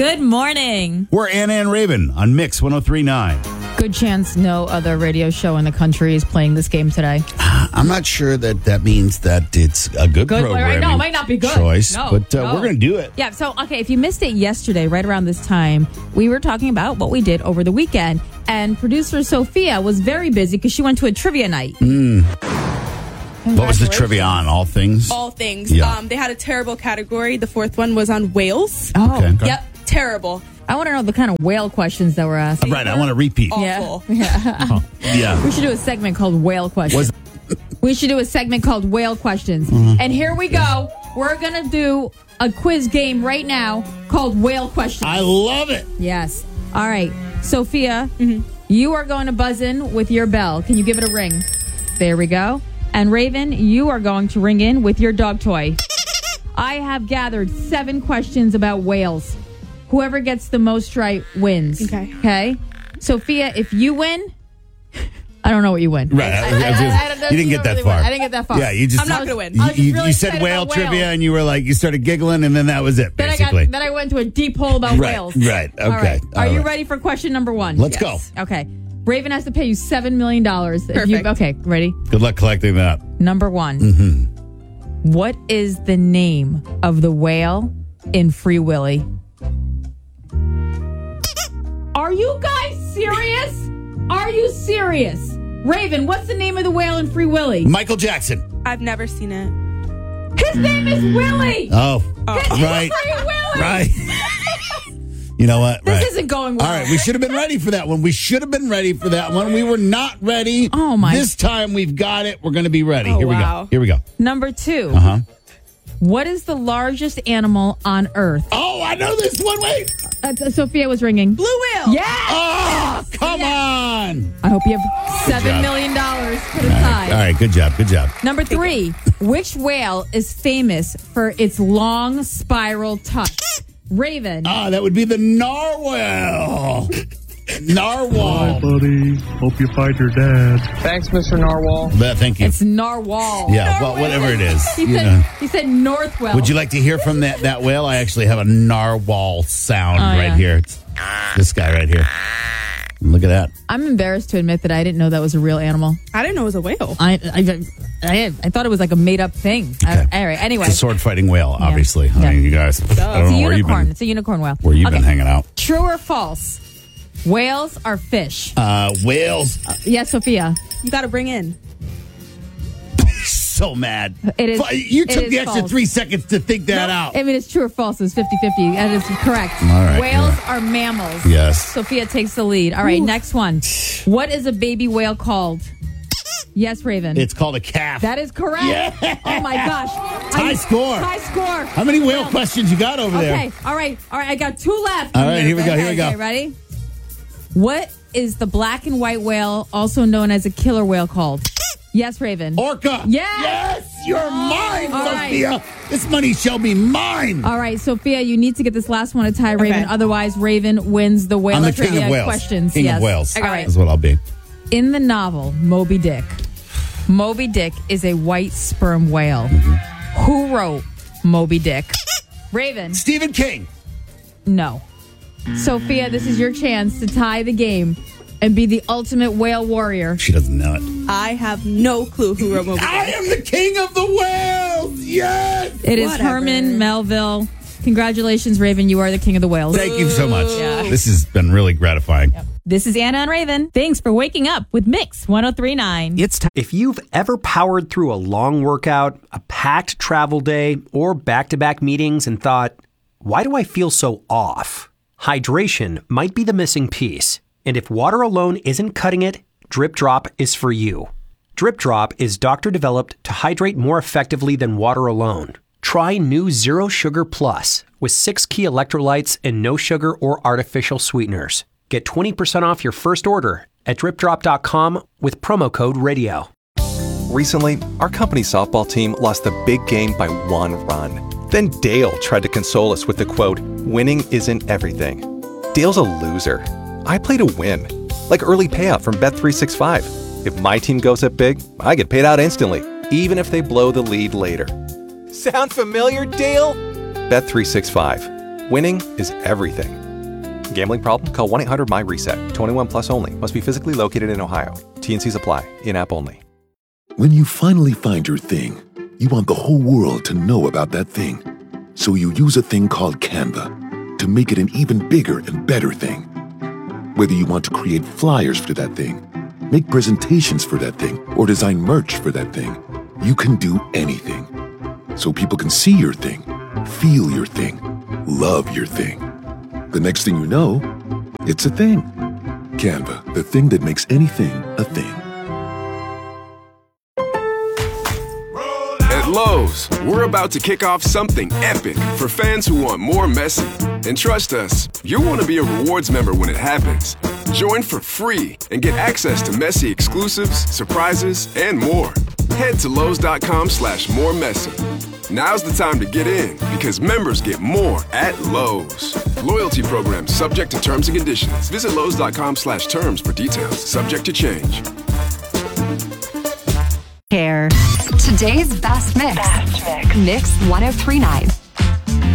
Good morning. We're Anna and Raven on Mix 103.9. Good chance no other radio show in the country is playing this game today. I'm not sure that means that it's a good programming Right? No, it might not be good. choice, No, but no. we're going to do it. Yeah, so, okay, if you missed it yesterday, right around this time, we were talking about what we did over the weekend, and producer Sophia was very busy because she went to a trivia night. What was the trivia on? All things? All things. Yeah. They had a terrible category. The fourth one was on whales. Oh, Okay. Yep, terrible. I want to know the kind of whale questions that were asked. Right, I want to repeat. Awful. Yeah. We should do a segment called Whale Questions. We should do a segment called Whale Questions. Mm-hmm. And here we go. We're going to do a quiz game right now called Whale Questions. I love it. Yes. All right. Sophia, you are going to buzz in with your bell. Can you give it a ring? There we go. And Raven, you are going to ring in with your dog toy. I have gathered 7 questions about whales. Whoever gets the most right wins. Okay? Sophia, if you win, I don't know what you win. Right. You didn't get that really far. win. I didn't get that far. Yeah, you just. I'm not going to win. I was just You really said excited whale about trivia whales. and you were like, you started giggling and then that was it, basically. Then I went to a deep hole about Right, whales. right, All okay, Are all you right. ready for question number 1? Let's go. Okay. Raven has to pay you $7 million. Perfect. Okay, ready? Good luck collecting that. Number 1. What is the name of the whale in Free Willy? Are you guys serious? Are you serious? Raven, what's the name of the whale in Free Willy? Michael Jackson. I've never seen it. His name is Willy. Oh, It's right. Free Willy. Right. You know what? This Right. isn't going well. All right, we should have been ready for that one. We should have been ready for that one. We were not ready. Oh, my- This time we've got it. We're going to be ready. Oh, Here we go. wow. Here we go. Number 2. Uh-huh. What is the largest animal on Earth? Oh, I know this one. Wait. Sophia was ringing. Blue whale. Yeah. Oh, come on. I hope you have $7 million put aside. All right, good job. Good job. Number 3. Which whale is famous for its long spiral tusk? Raven. That would be the narwhal. Narwhal. Buddy, hope you find your dad. Thanks, Mr. Narwhal. Thank you. It's narwhal. Yeah, well, whatever it is. He you said, know. he said north whale. Would you like to hear from that whale? I actually have a narwhal sound right yeah. here. It's this guy right here. Look at that. I'm embarrassed to admit that I didn't know that was a real animal. I didn't know it was a whale. I thought it was like a made up thing. Okay. All right. Anyway, It's a sword fighting whale, obviously. Yeah. I mean, you guys. I it's don't a know where you've unicorn. been. It's a unicorn whale. Where you've been hanging out. True or false? Whales are fish. Whales. Yes, Sophia. You got to bring in. So mad. It is. You took it the is extra false. 3 seconds to think that out. I mean, it's true or false. It's 50-50. That is correct. All right, Whales yeah. are mammals. Yes. Sophia takes the lead. All right, next one. What is a baby whale called? Yes, Raven. It's called a calf. That is correct. Yeah. Oh, my gosh. Tie score. Tie score. How many whale questions you got over there? Okay. All right. I got 2 left. All right, here we go, here we go. Okay, ready? What is the black and white whale, also known as a killer whale, called? Yes, Raven. Orca. Yes. Yes, you're mine, All right. Sophia. This money shall be mine. All right, Sophia, you need to get this last one to tie Raven. Okay. Otherwise, Raven wins the whale I'm the king trivia of whales. questions. King yes. of whales. All right. That's what I'll be. In the novel Moby Dick, Moby Dick is a white sperm whale. Who wrote Moby Dick? Raven. Stephen King. No. Sophia, this is your chance to tie the game and be the ultimate whale warrior. She doesn't know it. I have no clue who wrote Moby Dick. I am the king of the whales. Yes. It is Whatever. Herman Melville. Congratulations, Raven. You are the king of the whales. Thank you so much. Yeah. This has been really gratifying. This is Anna and Raven. Thanks for waking up with Mix 103.9. If you've ever powered through a long workout, a packed travel day, or back-to-back meetings and thought, why do I feel so off? Hydration might be the missing piece. And if water alone isn't cutting it, Drip Drop is for you. Drip Drop is doctor-developed to hydrate more effectively than water alone. Try new Zero Sugar Plus with 6 key electrolytes and no sugar or artificial sweeteners. Get 20% off your first order at dripdrop.com with promo code RADIO. Recently, our company softball team lost the big game by 1 run. Then Dale tried to console us with the quote, "Winning isn't everything." Dale's a loser. I play to win, like early payout from Bet365. If my team goes up big, I get paid out instantly, even if they blow the lead later. Sound familiar, Dale? Bet365. Winning is everything. Gambling problem? Call 1-800-MY-RESET. 21 plus only. Must be physically located in Ohio. T&Cs apply. In-app only. When you finally find your thing, you want the whole world to know about that thing. So you use a thing called Canva to make it an even bigger and better thing. Whether you want to create flyers for that thing, make presentations for that thing, or design merch for that thing, you can do anything. So people can see your thing, feel your thing, love your thing. The next thing you know, it's a thing. Canva, the thing that makes anything a thing. At Lowe's, we're about to kick off something epic for fans who want more Messi. And trust us, you'll want to be a rewards member when it happens. Join for free and get access to Messi exclusives, surprises, and more. Head to Lowe's.com/moremessy. Now's the time to get in because members get more at Lowe's. Loyalty program subject to terms and conditions. Visit Lowe's.com/terms for details. Subject to change. Care. Today's best mix. Mix 1039.